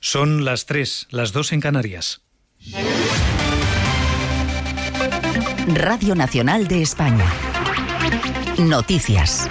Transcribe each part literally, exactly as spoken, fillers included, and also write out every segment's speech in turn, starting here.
Son las tres, las dos en Canarias. Radio Nacional de España. Noticias.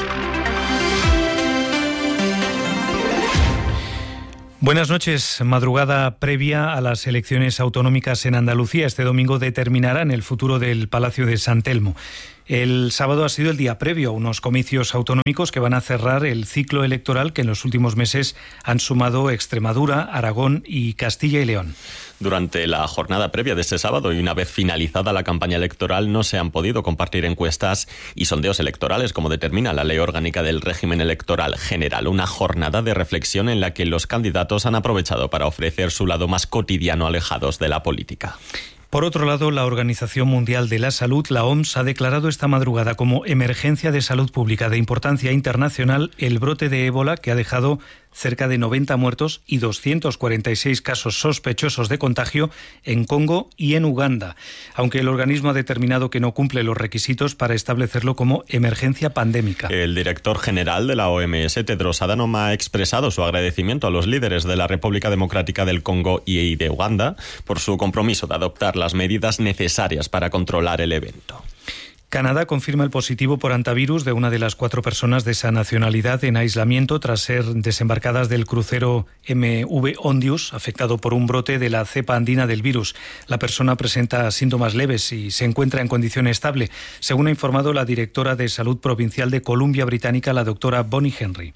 Buenas noches. Madrugada previa a las elecciones autonómicas en Andalucía. Este domingo determinarán el futuro del Palacio de San Telmo. El sábado ha sido el día previo a unos comicios autonómicos que van a cerrar el ciclo electoral que en los últimos meses han sumado Extremadura, Aragón y Castilla y León. Durante la jornada previa de este sábado y una vez finalizada la campaña electoral no se han podido compartir encuestas y sondeos electorales como determina la Ley Orgánica del Régimen Electoral General. Una jornada de reflexión en la que los candidatos han aprovechado para ofrecer su lado más cotidiano alejados de la política. Por otro lado, la Organización Mundial de la Salud, la O M S, ha declarado esta madrugada como emergencia de salud pública de importancia internacional el brote de ébola que ha dejado cerca de noventa muertos y doscientos cuarenta y seis casos sospechosos de contagio en Congo y en Uganda, aunque el organismo ha determinado que no cumple los requisitos para establecerlo como emergencia pandémica. El director general de la O M S, Tedros Adhanom, ha expresado su agradecimiento a los líderes de la República Democrática del Congo y de Uganda por su compromiso de adoptar las medidas necesarias para controlar el evento. Canadá confirma el positivo por hantavirus de una de las cuatro personas de esa nacionalidad en aislamiento tras ser desembarcadas del crucero M V Ondius, afectado por un brote de la cepa andina del virus. La persona presenta síntomas leves y se encuentra en condición estable, según ha informado la directora de Salud Provincial de Columbia Británica, la doctora Bonnie Henry.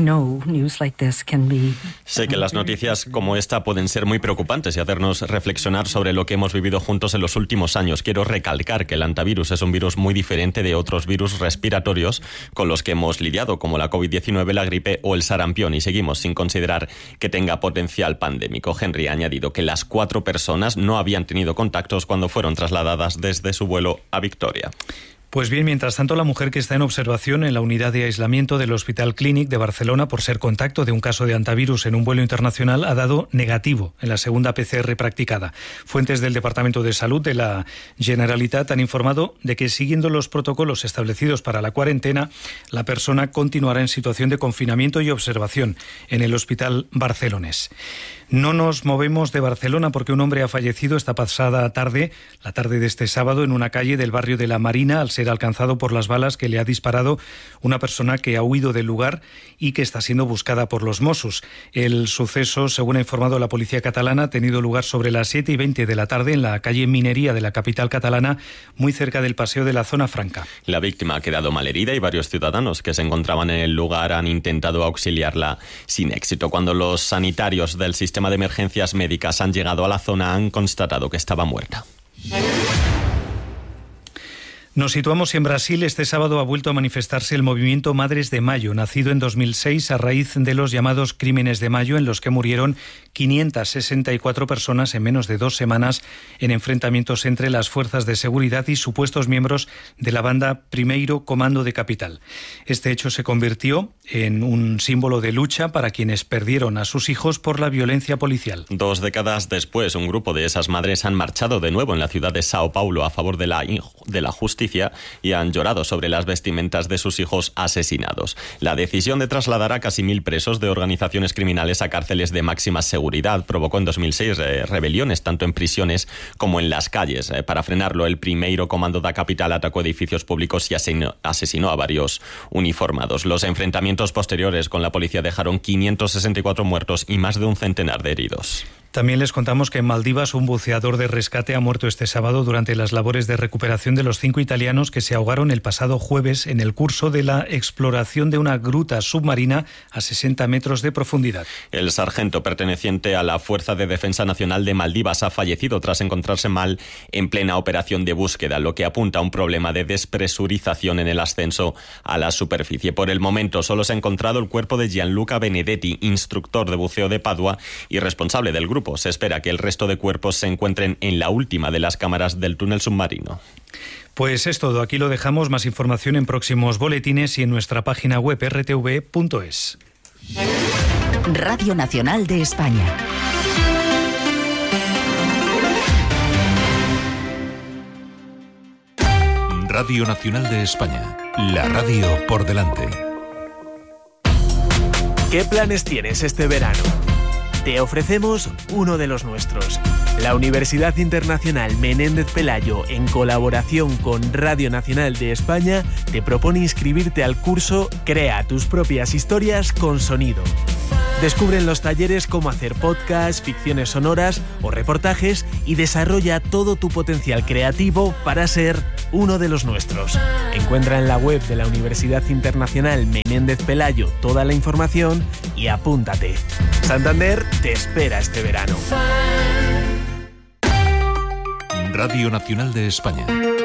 Sé que las noticias como esta pueden ser muy preocupantes y hacernos reflexionar sobre lo que hemos vivido juntos en los últimos años. Quiero recalcar que el hantavirus es un virus muy diferente de otros virus respiratorios con los que hemos lidiado, como la covid diecinueve, la gripe o el sarampión, y seguimos sin considerar que tenga potencial pandémico. Henry ha añadido que las cuatro personas no habían tenido contactos cuando fueron trasladadas desde su vuelo a Victoria. Pues bien, mientras tanto, la mujer que está en observación en la unidad de aislamiento del Hospital Clínic de Barcelona por ser contacto de un caso de hantavirus en un vuelo internacional ha dado negativo en la segunda P C R practicada. Fuentes del Departamento de Salud de la Generalitat han informado de que, siguiendo los protocolos establecidos para la cuarentena, la persona continuará en situación de confinamiento y observación en el Hospital barcelonés. No nos movemos de Barcelona porque un hombre ha fallecido esta pasada tarde, la tarde de este sábado, en una calle del barrio de La Marina, al ser alcanzado por las balas que le ha disparado una persona que ha huido del lugar y que está siendo buscada por los Mossos. El suceso, según ha informado la policía catalana, ha tenido lugar sobre las siete y veinte de la tarde en la calle Minería de la capital catalana, muy cerca del paseo de la Zona Franca. La víctima ha quedado malherida y varios ciudadanos que se encontraban en el lugar han intentado auxiliarla sin éxito. Cuando los sanitarios del sistema de emergencias médicas han llegado a la zona, han constatado que estaba muerta. Nos situamos en Brasil. Este sábado ha vuelto a manifestarse el movimiento Madres de Mayo, nacido en dos mil seis a raíz de los llamados Crímenes de Mayo, en los que murieron quinientas sesenta y cuatro personas en menos de dos semanas en enfrentamientos entre las fuerzas de seguridad y supuestos miembros de la banda Primeiro Comando de Capital. Este hecho se convirtió en un símbolo de lucha para quienes perdieron a sus hijos por la violencia policial. Dos décadas después, un grupo de esas madres han marchado de nuevo en la ciudad de Sao Paulo a favor de la, de la justicia y han llorado sobre las vestimentas de sus hijos asesinados. La decisión de trasladar a casi mil presos de organizaciones criminales a cárceles de máxima seguridad provocó en dos mil seis eh, rebeliones tanto en prisiones como en las calles. Eh, para frenarlo, el Primeiro Comando da Capital atacó edificios públicos y asesinó, asesinó a varios uniformados. Los enfrentamientos posteriores con la policía dejaron quinientos sesenta y cuatro muertos y más de un centenar de heridos. También les contamos que en Maldivas un buceador de rescate ha muerto este sábado durante las labores de recuperación de los cinco italianos que se ahogaron el pasado jueves en el curso de la exploración de una gruta submarina a sesenta metros de profundidad. El sargento perteneciente a la Fuerza de Defensa Nacional de Maldivas ha fallecido tras encontrarse mal en plena operación de búsqueda, lo que apunta a un problema de despresurización en el ascenso a la superficie. Por el momento solo se ha encontrado el cuerpo de Gianluca Benedetti, instructor de buceo de Padua y responsable del grupo. Se espera que el resto de cuerpos se encuentren en la última de las cámaras del túnel submarino. Pues es todo. Aquí lo dejamos. Más información en próximos boletines y en nuestra página web erre te ve punto es. Radio Nacional de España. Radio Nacional de España. La radio por delante. ¿Qué planes tienes este verano? te ofrecemos uno de los nuestros. La Universidad Internacional Menéndez Pelayo, en colaboración con Radio Nacional de España, te propone inscribirte al curso Crea tus propias historias con sonido. Descubre en los talleres cómo hacer podcasts, ficciones sonoras o reportajes y desarrolla todo tu potencial creativo para ser uno de los nuestros. Encuentra en la web de la Universidad Internacional Menéndez Pelayo toda la información y apúntate. Santander te espera este verano. Radio Nacional de España.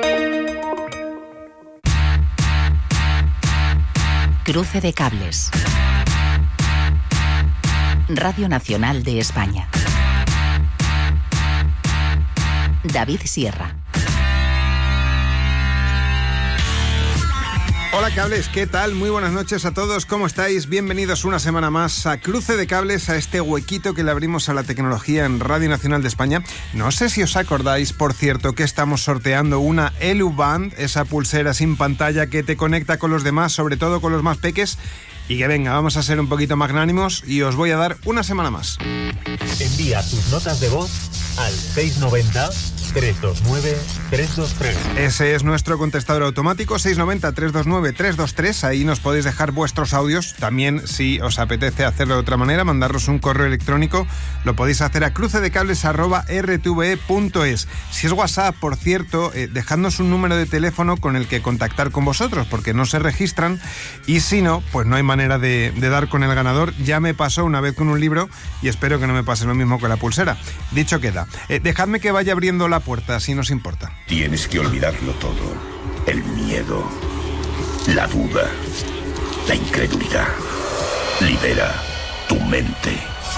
Cruce de cables. Radio Nacional de España. David Sierra. Hola cables, ¿qué tal? Muy buenas noches a todos, ¿cómo estáis? Bienvenidos una semana más a Cruce de Cables, a este huequito que le abrimos a la tecnología en Radio Nacional de España. No sé si os acordáis, por cierto, que estamos sorteando una Eluband, esa pulsera sin pantalla que te conecta con los demás, sobre todo con los más peques. Y que venga, vamos a ser un poquito magnánimos y os voy a dar una semana más. Envía tus notas de voz al seis nueve cero, tres dos nueve, tres dos tres. Ese es nuestro contestador automático, seis nueve cero, tres dos nueve, tres dos tres. Ahí nos podéis dejar vuestros audios. También, si os apetece hacerlo de otra manera, mandarnos un correo electrónico, lo podéis hacer a crucedecables arroba r t v e punto es. Si es WhatsApp, por cierto, eh, dejadnos un número de teléfono con el que contactar con vosotros, porque no se registran, y si no, pues no hay manera de, de dar con el ganador. Ya me pasó una vez con un libro y espero que no me pase lo mismo con la pulsera. Dicho queda. Eh, dejadme que vaya abriendo la puerta, si nos importa. Tienes que olvidarlo todo. El miedo, la duda, la incredulidad. Libera tu mente.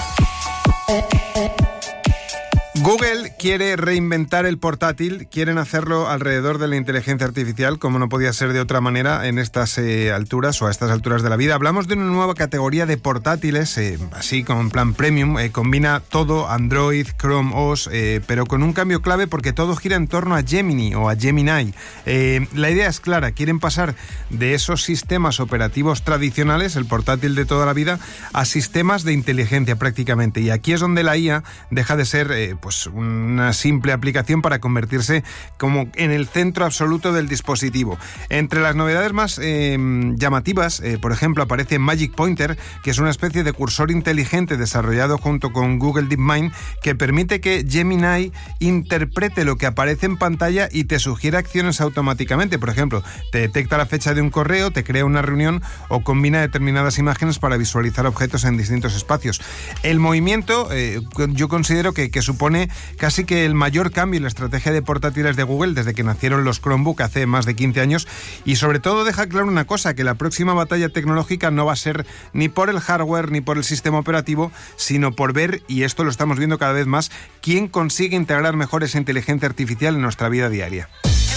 Google quiere reinventar el portátil, quieren hacerlo alrededor de la inteligencia artificial, como no podía ser de otra manera en estas eh, alturas o a estas alturas de la vida. Hablamos de una nueva categoría de portátiles, eh, así como en plan premium, eh, combina todo, Android, Chrome O S, eh, pero con un cambio clave porque todo gira en torno a Gemini o a Gemini. Eh, la idea es clara, quieren pasar de esos sistemas operativos tradicionales, el portátil de toda la vida, a sistemas de inteligencia prácticamente. Y aquí es donde la I A deja de ser eh, pues una simple aplicación para convertirse como en el centro absoluto del dispositivo. Entre las novedades más eh, llamativas, eh, por ejemplo, aparece Magic Pointer, que es una especie de cursor inteligente desarrollado junto con Google DeepMind que permite que Gemini interprete lo que aparece en pantalla y te sugiera acciones automáticamente. Por ejemplo, te detecta la fecha de un correo, te crea una reunión o combina determinadas imágenes para visualizar objetos en distintos espacios. El movimiento, eh, yo considero que, que supone casi que el mayor cambio en la estrategia de portátiles de Google desde que nacieron los Chromebook hace más de quince años, y sobre todo deja claro una cosa, que la próxima batalla tecnológica no va a ser ni por el hardware ni por el sistema operativo, sino por ver, y esto lo estamos viendo cada vez más, quién consigue integrar mejor esa inteligencia artificial en nuestra vida diaria.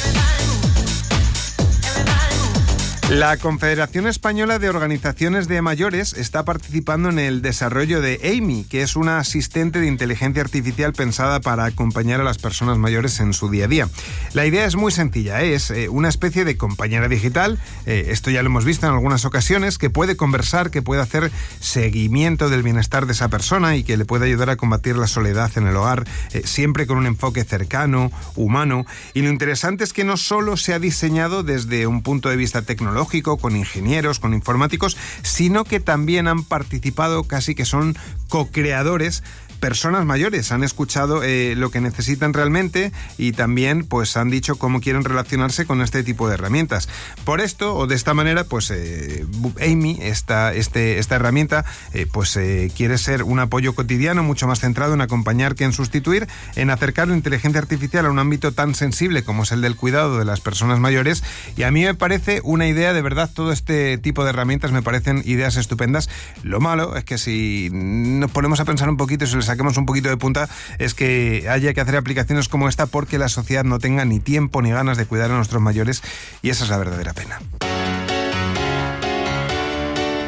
La Confederación Española de Organizaciones de Mayores está participando en el desarrollo de Amy, que es una asistente de inteligencia artificial pensada para acompañar a las personas mayores en su día a día. La idea es muy sencilla, ¿eh? es eh, una especie de compañera digital, eh, esto ya lo hemos visto en algunas ocasiones, que puede conversar, que puede hacer seguimiento del bienestar de esa persona y que le puede ayudar a combatir la soledad en el hogar, eh, siempre con un enfoque cercano, humano. Y lo interesante es que no solo se ha diseñado desde un punto de vista tecnológico, con ingenieros, con informáticos, sino que también han participado, casi que son co-creadores, personas mayores. Han escuchado eh, lo que necesitan realmente y también pues han dicho cómo quieren relacionarse con este tipo de herramientas. Por esto, o de esta manera, pues eh, Amy, esta, este, esta herramienta, eh, pues eh, quiere ser un apoyo cotidiano mucho más centrado en acompañar que en sustituir, en acercar la inteligencia artificial a un ámbito tan sensible como es el del cuidado de las personas mayores. Y a mí me parece una idea, de verdad, todo este tipo de herramientas me parecen ideas estupendas. Lo malo es que si nos ponemos a pensar un poquito y se les saquemos un poquito de punta, es que haya que hacer aplicaciones como esta porque la sociedad no tenga ni tiempo ni ganas de cuidar a nuestros mayores, y esa es la verdadera pena.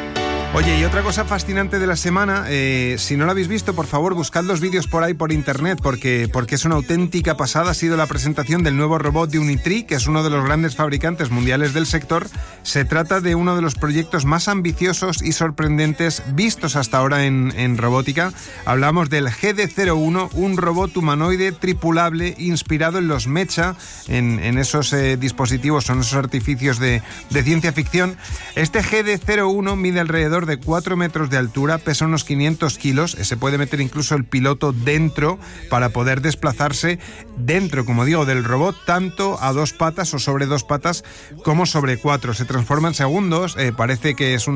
Oye, y otra cosa fascinante de la semana, eh, si no lo habéis visto, por favor, buscad los vídeos por ahí por internet, porque, porque es una auténtica pasada. Ha sido la presentación del nuevo robot de Unitree, que es uno de los grandes fabricantes mundiales del sector. Se trata de uno de los proyectos más ambiciosos y sorprendentes vistos hasta ahora en, en robótica. Hablamos del G D cero uno, un robot humanoide tripulable inspirado en los Mecha, en, en esos eh, dispositivos, son esos artificios de, de ciencia ficción. Este G D cero uno mide alrededor de cuatro metros de altura, pesa unos quinientos kilos, se puede meter incluso el piloto dentro para poder desplazarse dentro, como digo, del robot, tanto a dos patas o sobre dos patas como sobre cuatro. Se transforma en segundos, eh, parece que es un